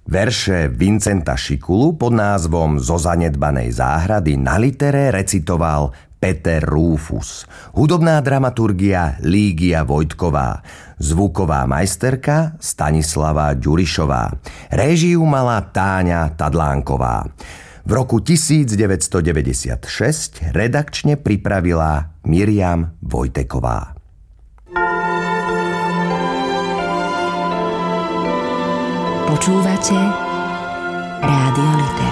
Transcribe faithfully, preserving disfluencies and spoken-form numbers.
Verše Vincenta Šikulu pod názvom Zo zanedbanej záhrady na litere recitoval Peter Rúfus. Hudobná dramaturgia Lígia Vojtková. Zvuková majsterka Stanislava Ďurišová. Réžiu mala Táňa Tadlánková. V roku devätnásťstodeväťdesiatšesť redakčne pripravila Miriam Vojteková. Počúvate Rádio Liter.